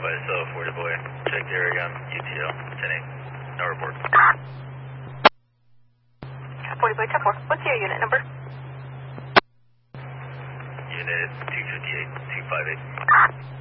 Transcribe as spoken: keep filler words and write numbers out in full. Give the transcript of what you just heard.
by itself, forty boy. Check the area on U T L, ten eight. No report. forty boy, ten four. What's your unit number? Unit two fifty-eight, two five eight.